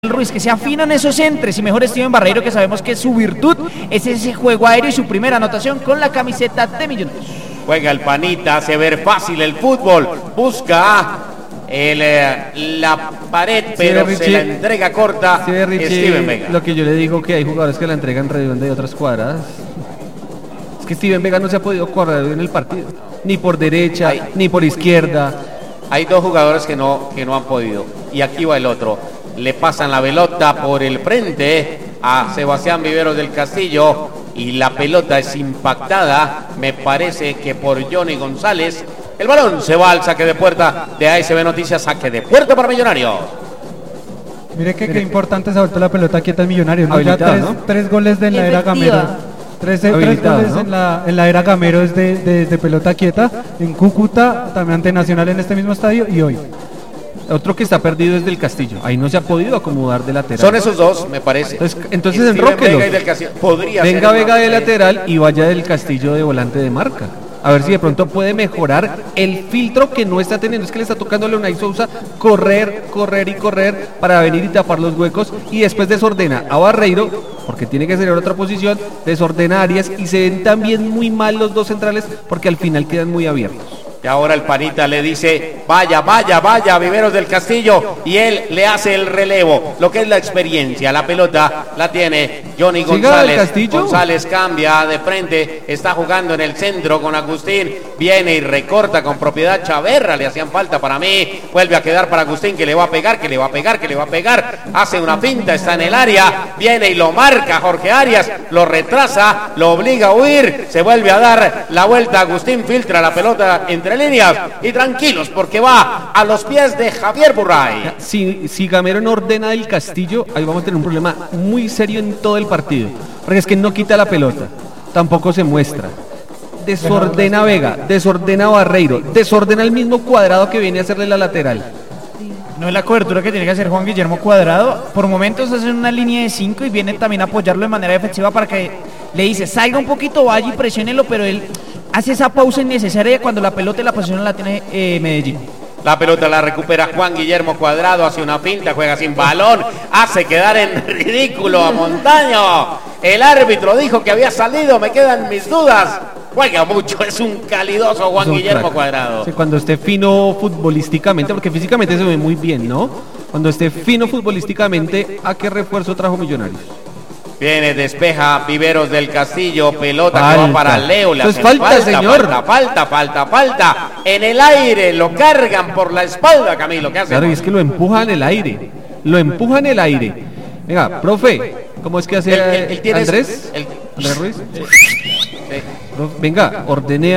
Ruiz, que se afinan esos entres y mejor Steven Barreiro, que sabemos que su virtud es ese juego aéreo y su primera anotación con la camiseta de Millonarios. Juega el panita, hace ver fácil el fútbol, busca la pared, pero Richie, se la entrega corta Steven Vega. Lo que yo le digo, que hay jugadores que la entregan redonda y otras cuadradas. Es que Steven Vega no se ha podido correr en el partido, ni por derecha, ni por izquierda. Hay dos jugadores que no han podido, y aquí va el otro. Le pasan la pelota por el frente a Sebastián Viveros del Castillo y la pelota es impactada, me parece que por Johnny González. El balón se va al saque de puerta de ASB Noticias, saque de puerta para Millonarios. Mire que qué importante se ha vuelto la pelota quieta en Millonarios, ¿no? Ya tres goles de la era Gamero. Tres goles, ¿no? en la era Gamero desde pelota quieta, en Cúcuta, también ante Nacional en este mismo estadio y hoy. Otro que está perdido es del Castillo. Ahí no se ha podido acomodar de lateral. Son esos dos, me parece. Entonces enróquelo. Venga Vega de lateral y vaya del Castillo de volante de marca. A ver si de pronto puede mejorar el filtro que no está teniendo. Es que le está tocando a Leonay Sousa correr para venir y tapar los huecos. Y después desordena a Barreiro, porque tiene que ser en otra posición. Desordena a Arias y se ven también muy mal los dos centrales porque al final quedan muy abiertos. Y ahora el panita le dice, vaya, Viveros del Castillo, y él le hace el relevo, lo que es la experiencia. La pelota la tiene Johnny González. González cambia de frente, está jugando en el centro con Agustín, viene y recorta con propiedad Chaverra, le hacían falta para mí, vuelve a quedar para Agustín, que le va a pegar, hace una finta, está en el área, viene y lo marca Jorge Arias, lo retrasa, lo obliga a huir, se vuelve a dar la vuelta, Agustín filtra la pelota entre líneas y tranquilos porque va a los pies de Javier Burray. Si Gamero no ordena del Castillo, ahí vamos a tener un problema muy serio en todo el partido, porque es que no quita la pelota, tampoco se muestra, desordena Vega, desordena Barreiro, desordena el mismo Cuadrado que viene a hacerle la lateral. No es la cobertura que tiene que hacer Juan Guillermo Cuadrado. Por momentos hace una línea de 5 y viene también a apoyarlo de manera defensiva para que le dice, salga un poquito, vaya y presiónelo, pero él hace esa pausa innecesaria cuando la pelota y la posición la tiene Medellín. La pelota la recupera Juan Guillermo Cuadrado, hace una finta, juega sin balón, hace quedar en ridículo a Montaño. El árbitro dijo que había salido, me quedan mis dudas. Juega mucho, es un calidoso Juan Guillermo Cuadrado. Sí, cuando esté fino futbolísticamente, porque físicamente se ve muy bien, ¿no? Cuando esté fino futbolísticamente, ¿a qué refuerzo trajo Millonarios? Viene, despeja Viveros del Castillo, pelota que va para Leo. Eso es falta, señor. Falta. En el aire, lo cargan por la espalda, Camilo. ¿Qué hace? Claro, y es que lo empuja en el aire. Venga, profe, ¿cómo es que hace Andrés? ¿Andrés Ruiz? Sí. Venga, ordene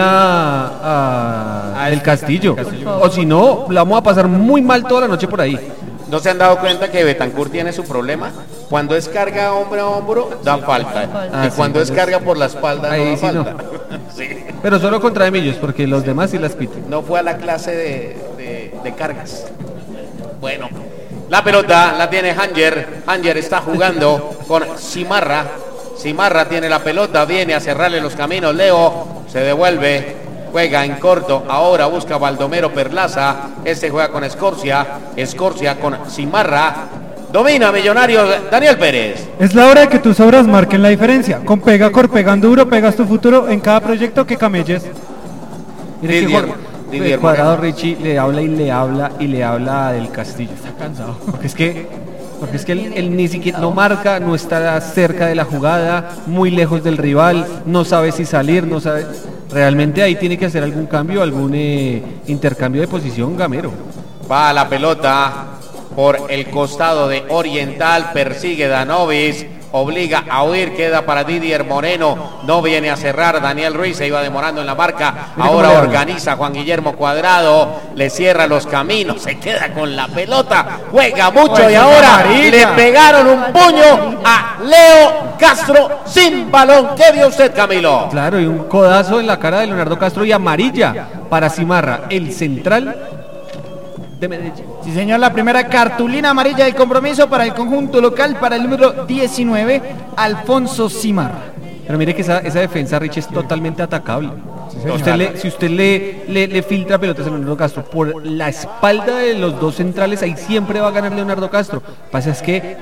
a el Castillo. O si no, la vamos a pasar muy mal toda la noche por ahí. ¿No se han dado cuenta que Betancur tiene su problema? Cuando es carga hombro a hombro, da falta. Y cuando es carga por la espalda, ahí no da sí falta. No. Sí. Pero solo contra Emillos, porque los demás sí las piten. No fue a la clase de cargas. Bueno, la pelota la tiene Hanger está jugando con Cimarra. Cimarra tiene la pelota, viene a cerrarle los caminos. Leo se devuelve. Juega en corto, ahora busca Baldomero Perlaza, juega con Escorcia con Cimarra, domina Millonarios, Daniel Pérez. Es la hora de que tus obras marquen la diferencia, con Pegacor, pegando duro, pegas tu futuro en cada proyecto que camelles. Mire que Cuadrado Richie le habla del Castillo, está cansado, porque es que él ni siquiera no marca, no está cerca de la jugada, muy lejos del rival, no sabe si salir, no sabe. Realmente ahí tiene que hacer algún cambio, algún intercambio de posición Gamero. Va la pelota por el costado de Oriental, persigue Danovis, obliga a huir, queda para Didier Moreno, no viene a cerrar, Daniel Ruiz se iba demorando en la marca, ahora organiza Juan Guillermo Cuadrado, le cierra los caminos, se queda con la pelota, juega mucho y ahora le pegaron un puño a Leo Castro sin balón. ¿Qué vio usted, Camilo? Claro, y un codazo en la cara de Leonardo Castro y amarilla para Cimarra, el central de Medellín. Sí, señor, la primera cartulina amarilla del compromiso para el conjunto local, para el número 19, Alfonso Cimarra. Pero mire que esa defensa, Rich, es totalmente atacable. Si usted le filtra pelotas a Leonardo Castro por la espalda de los dos centrales, ahí siempre va a ganar Leonardo Castro. Lo que pasa es que